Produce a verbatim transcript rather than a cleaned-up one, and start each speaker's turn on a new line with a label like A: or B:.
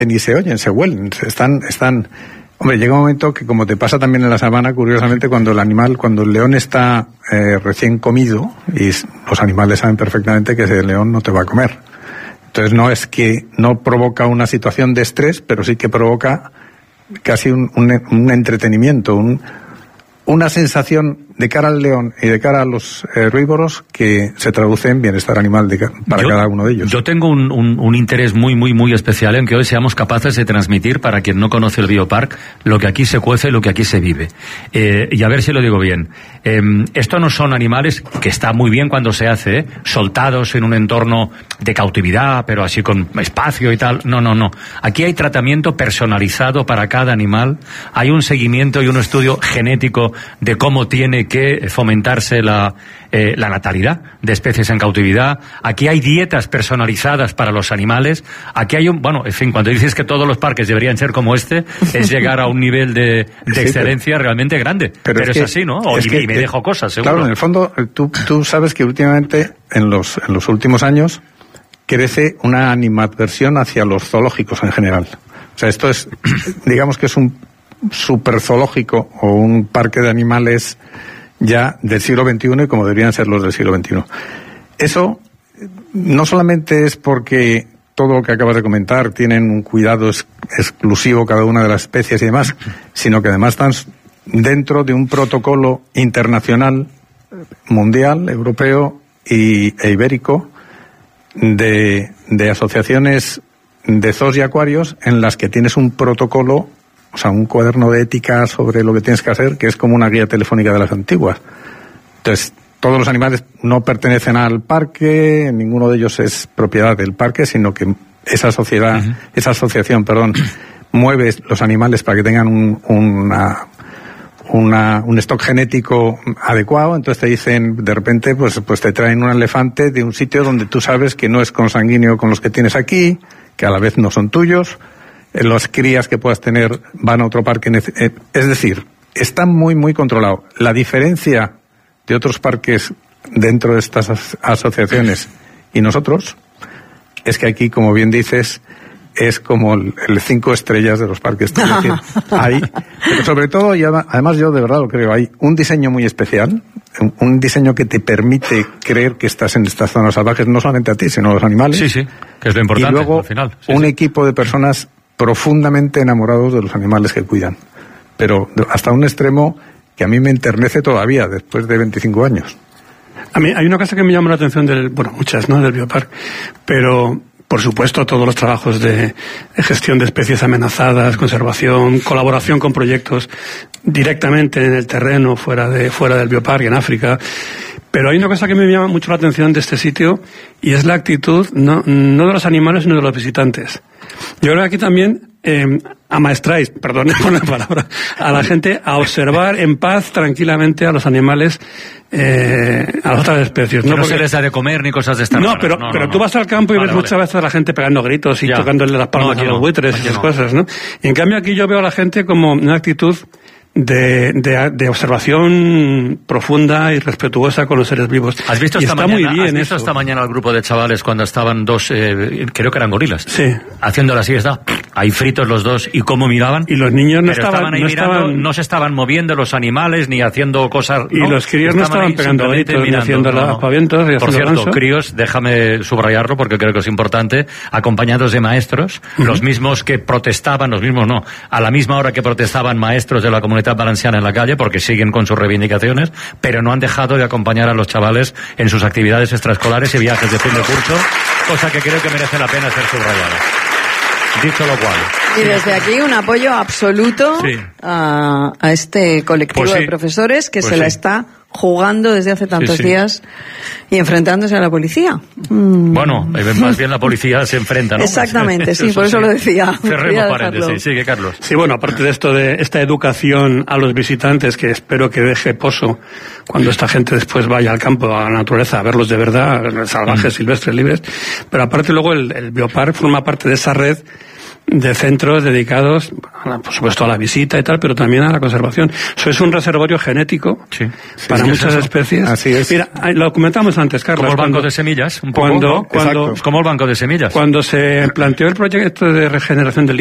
A: ni se oyen, se huelen, están, están... Hombre, llega un momento que, como te pasa también en la sabana, curiosamente, cuando el animal, cuando el león está eh, recién comido, y los animales saben perfectamente que ese león no te va a comer. Entonces no es que no provoca una situación de estrés, pero sí que provoca casi un, un, un entretenimiento, un, una sensación de cara al león y de cara a los herbívoros que se traduce en bienestar animal de, para
B: yo,
A: cada uno de ellos.
B: Yo tengo un, un, un interés muy, muy, muy especial en que hoy seamos capaces de transmitir, para quien no conoce el Biopark, lo que aquí se cuece, lo que aquí se vive. Eh, y a ver si lo digo bien. Eh, esto no son animales, que está muy bien cuando se hace, ¿eh? soltados en un entorno de cautividad, pero así con espacio y tal. No, no, no. Aquí hay tratamiento personalizado para cada animal. Hay un seguimiento y un estudio genético de cómo tiene que fomentarse la, eh, la natalidad de especies en cautividad. Aquí hay dietas personalizadas para los animales. Aquí hay un, bueno, en fin, cuando dices que todos los parques deberían ser como este, es llegar a un nivel de, de sí, excelencia pero, realmente grande. Pero, pero es, es que, así, ¿no? O y, que, y me dejo cosas, seguro.
A: Claro, en el fondo, tú, tú sabes que últimamente, en los, en los últimos años, crece una animadversión hacia los zoológicos en general. O sea, esto es, digamos que es un super zoológico o un parque de animales ya del siglo veintiuno y como deberían ser los del siglo veintiuno. Eso no solamente es porque todo lo que acabas de comentar tienen un cuidado ex- exclusivo cada una de las especies y demás, sino que además están dentro de un protocolo internacional, mundial, europeo y, e ibérico de, de asociaciones de zoos y acuarios en las que tienes un protocolo, o sea, un cuaderno de ética sobre lo que tienes que hacer, que es como una guía telefónica de las antiguas. Entonces, todos los animales no pertenecen al parque, ninguno de ellos es propiedad del parque, sino que esa sociedad, uh-huh. esa asociación, perdón, mueve los animales para que tengan un, una, una, un stock genético adecuado. Entonces te dicen, de repente, pues, pues te traen un elefante de un sitio donde tú sabes que no es consanguíneo con los que tienes aquí, que a la vez no son tuyos. Las crías que puedas tener van a otro parque. Es decir, está muy, muy controlado. La diferencia de otros parques dentro de estas asociaciones y nosotros es que aquí, como bien dices, es como el, el cinco estrellas de los parques. Es decir, hay, pero sobre todo, y además yo de verdad lo creo, hay un diseño muy especial, un, un diseño que te permite creer que estás en estas zonas salvajes, no solamente a ti, sino a los animales.
B: Sí, sí, que es lo importante
A: y luego,
B: al final. Sí,
A: un
B: sí.
A: equipo de personas profundamente enamorados de los animales que cuidan, pero hasta un extremo que a mí me enternece todavía después de veinticinco años.
C: A mí hay una cosa que me llama la atención del, bueno, muchas, ¿no?, del Biopark, pero por supuesto todos los trabajos de gestión de especies amenazadas, conservación, colaboración con proyectos directamente en el terreno, fuera de fuera del Biopark, en África. Pero hay una cosa que me llama mucho la atención de este sitio y es la actitud no, no de los animales sino de los visitantes. Yo creo que aquí también eh, amaestráis, perdón por la palabra, a la gente a observar en paz tranquilamente a los animales, eh, a las otras especies.
B: Que
C: no,
B: no
C: Porque,
B: se les da de comer ni cosas de estas.
C: No, pero,
B: no,
C: pero
B: no,
C: tú
B: no.
C: vas al campo y
B: vale,
C: ves
B: vale.
C: muchas veces a la gente pegando gritos y
B: ya.
C: tocándole las palmas
B: no,
C: a los
B: no,
C: buitres y esas
B: no.
C: cosas, ¿no? Y en cambio aquí yo veo a la gente como una actitud de, de, de observación profunda y respetuosa con los seres vivos.
B: ¿Has visto
C: y
B: esta
C: está
B: mañana,
C: muy bien
B: ¿has visto
C: eso.
B: esta mañana al grupo de chavales cuando estaban dos, eh, creo que eran gorilas,
C: Sí.
B: haciendo la siesta, ahí fritos los dos, y cómo miraban?
C: Y los niños no
B: Pero
C: estaban,
B: estaban ahí
C: no
B: mirando,
C: estaban,
B: no se estaban moviendo los animales ni haciendo cosas.
C: y
B: ¿no?
C: los críos no estaban
B: ahí
C: pegando
B: simplemente
C: gritos ni
B: mirando,
C: haciendo
B: no, no.
C: aspavientos y
B: Por
C: haciendo
B: cierto,
C: ganso.
B: críos, déjame subrayarlo porque creo que es importante, acompañados de maestros, uh-huh. los mismos que protestaban, los mismos no, a la misma hora que protestaban maestros de la Comunitat Valenciana en la calle, porque siguen con sus reivindicaciones, pero no han dejado de acompañar a los chavales en sus actividades extraescolares y viajes de fin de curso, cosa que creo que merece la pena ser subrayada. Dicho lo cual.
D: Y desde aquí un apoyo absoluto
B: sí.
D: a, a este colectivo
B: pues sí.
D: de profesores que
B: pues
D: se
B: sí.
D: la está jugando desde hace tantos
B: sí, sí.
D: días y enfrentándose a la policía. Mm.
B: Bueno, más bien la policía se enfrenta, ¿no?
D: Exactamente, sí, por eso lo decía.
B: Cerremos paréntesis, sigue Carlos.
C: Sí, bueno, aparte de esto de esta educación a los visitantes, que espero que deje pozo cuando esta gente después vaya al campo, a la naturaleza, a verlos de verdad, salvajes, mm. silvestres, libres, pero aparte luego el, el Biopark forma parte de esa red de centros dedicados, por supuesto, a la visita y tal, pero también a la conservación. Eso es un reservorio genético
B: sí.
C: para
B: sí,
C: muchas
B: es
C: especies.
A: Así es.
C: Mira, lo comentamos antes, Carlos.
B: Como el banco
C: cuando,
B: de semillas, un poco.
C: Cuando,
B: ¿no?
C: cuando,
B: como el banco de semillas.
C: Cuando se planteó el proyecto de regeneración del